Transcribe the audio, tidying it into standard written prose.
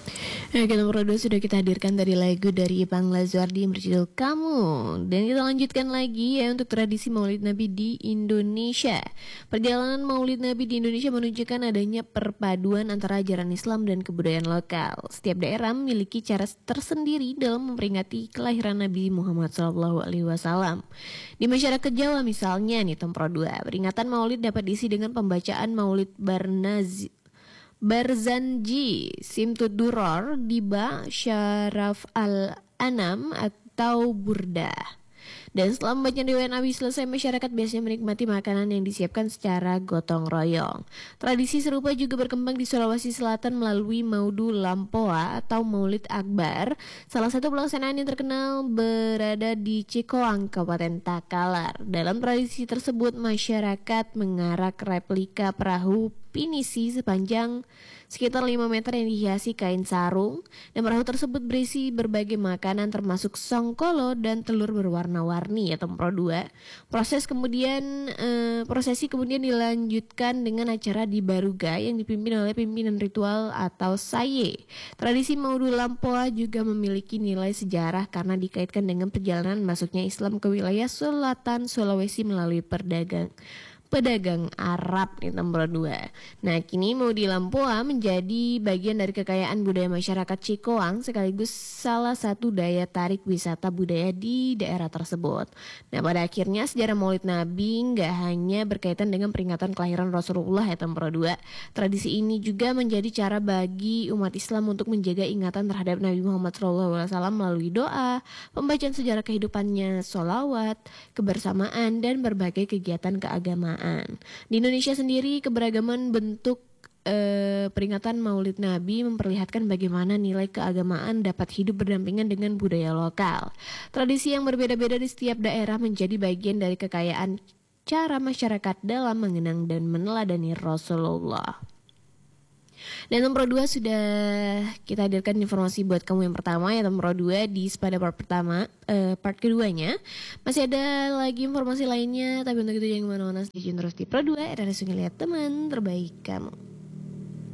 Oke, nomor 2 sudah kita hadirkan dari lagu dari Ipang Lazuardi yang berjudul Kamu. Dan kita lanjutkan lagi ya untuk tradisi Maulid Nabi di Indonesia. Perjalanan Maulid Nabi di Indonesia menunjukkan adanya perpaduan antara ajaran Islam dan kebudayaan lokal. Setiap daerah memiliki cara tersendiri dalam memperingati kelahiran Nabi Muhammad SAW. Di masyarakat Jawa misalnya nih Tempro 2, peringatan Maulid dapat diisi dengan pembacaan Maulid Barzanji, Simtud Duror, Diba, Syaraf Al-Anam atau Burda. Dan setelah membaca riwayat Nabi selesai, masyarakat biasanya menikmati makanan yang disiapkan secara gotong royong. Tradisi serupa juga berkembang di Sulawesi Selatan melalui Maudu Lampoa atau Maulid Akbar. Salah satu pelaksanaan yang terkenal berada di Cikoang, Kabupaten Takalar. Dalam tradisi tersebut, masyarakat mengarak replika perahu pinisi sepanjang sekitar 5 meter yang dihiasi kain sarung, dan perahu tersebut berisi berbagai makanan termasuk songkolo dan telur berwarna-warni ya Tempro 2. Prosesi kemudian dilanjutkan dengan acara di Baruga yang dipimpin oleh pimpinan ritual atau saye. Tradisi Maudu Lampoa juga memiliki nilai sejarah karena dikaitkan dengan perjalanan masuknya Islam ke wilayah selatan Sulawesi melalui pedagang Arab di Tempro 2. Nah, kini Maudi Lampoa menjadi bagian dari kekayaan budaya masyarakat Cikoang sekaligus salah satu daya tarik wisata budaya di daerah tersebut. Nah, pada akhirnya sejarah Maulid Nabi nggak hanya berkaitan dengan peringatan kelahiran Rasulullah ya Tempro 2. Tradisi ini juga menjadi cara bagi umat Islam untuk menjaga ingatan terhadap Nabi Muhammad SAW melalui doa, pembacaan sejarah kehidupannya, sholawat, kebersamaan, dan berbagai kegiatan keagamaan. Di Indonesia sendiri, keberagaman bentuk peringatan Maulid Nabi memperlihatkan bagaimana nilai keagamaan dapat hidup berdampingan dengan budaya lokal. Tradisi yang berbeda-beda di setiap daerah menjadi bagian dari kekayaan cara masyarakat dalam mengenang dan meneladani Rasulullah. Dan nomor 2 sudah kita hadirkan informasi buat kamu yang pertama ya nomor 2 di pada part pertama. Part keduanya masih ada lagi informasi lainnya, tapi untuk itu jangan kemana-mana, stay tune terus di Pro 2 RRS Lihat Teman Terbaik Kamu.